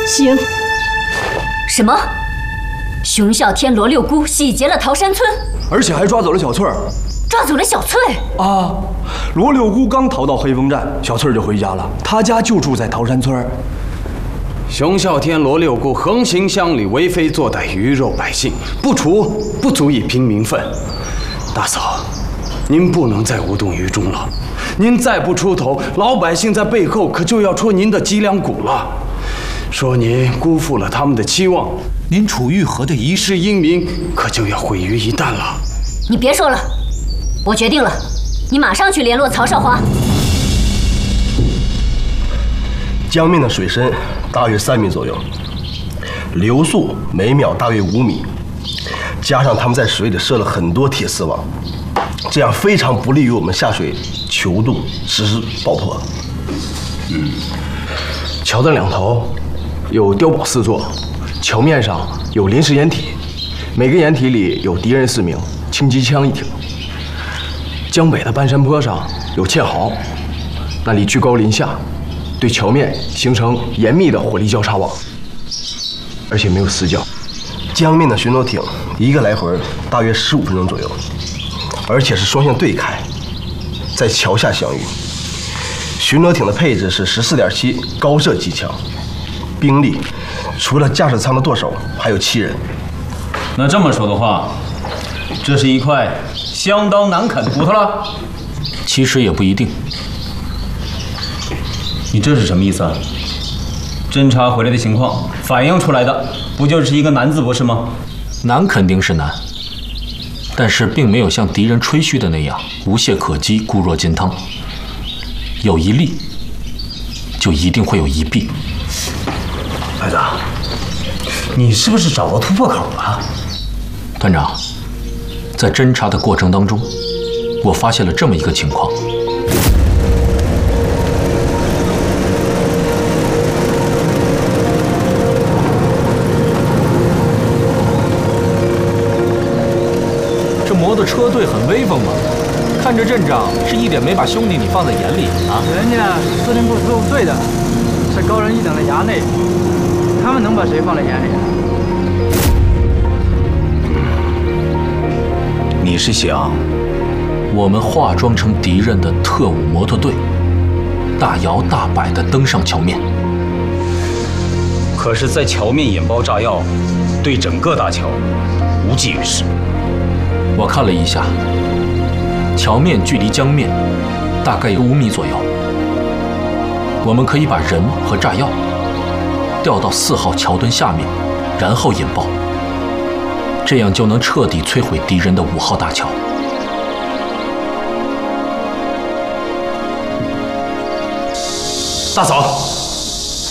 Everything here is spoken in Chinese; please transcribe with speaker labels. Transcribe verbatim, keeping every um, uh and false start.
Speaker 1: 行。
Speaker 2: 什么？熊啸天罗六姑洗劫了桃山村，
Speaker 3: 而且还抓走了小翠儿。
Speaker 2: 抓走了小翠
Speaker 3: 啊！罗六姑刚逃到黑风站，小翠儿就回家了。她家就住在桃山村。
Speaker 4: 熊啸天罗六姑横行乡里，为非作歹，鱼肉百姓，不除不足以平民愤。大嫂，您不能再无动于衷了。您再不出头，老百姓在背后可就要戳您的脊梁骨了，说您辜负了他们的期望，您楚玉河的一世英名可就要毁于一旦了。
Speaker 2: 你别说了，我决定了，你马上去联络曹少华。
Speaker 5: 江面的水深大约三米左右，流速每秒大约五米，加上他们在水里设了很多铁丝网，这样非常不利于我们下水求渡实施爆破。
Speaker 4: 嗯，桥的两头有碉堡四座，桥面上有临时掩体，每个掩体里有敌人四名，轻机枪一挺。江北的半山坡上有堑壕，那里居高临下，对桥面形成严密的火力交叉网，而且没有死角。
Speaker 5: 江面的巡逻艇一个来回大约十五分钟左右，而且是双向对开，在桥下相遇。巡逻艇的配置是十四点七高射机枪，兵力除了驾驶舱的舵手，还有七人。
Speaker 6: 那这么说的话，这是一块相当难啃的骨头了。
Speaker 7: 其实也不一定。
Speaker 6: 你这是什么意思啊？侦查回来的情况反映出来的，不就是一个难字不是吗？
Speaker 7: 难肯定是难，但是并没有像敌人吹嘘的那样无懈可击、固若金汤。有一利，就一定会有一弊。
Speaker 6: 孩子，你是不是找到突破口了？
Speaker 7: 团长，在侦查的过程当中，我发现了这么一个情况。这摩托车队很威风嘛，看着镇长是一点没把兄弟你放在眼里啊。
Speaker 8: 人家是司令部特务队的，是高人一等的衙内，他们能把谁放在眼里？
Speaker 7: 你是想我们化妆成敌人的特务摩托队，大摇大摆地登上桥面？
Speaker 6: 可是，在桥面引爆炸药，对整个大桥无济于事。
Speaker 7: 我看了一下，桥面距离江面大概有五米左右。我们可以把人和炸药调到四号桥墩下面，然后引爆，这样就能彻底摧毁敌人的五号大桥。
Speaker 6: 大嫂。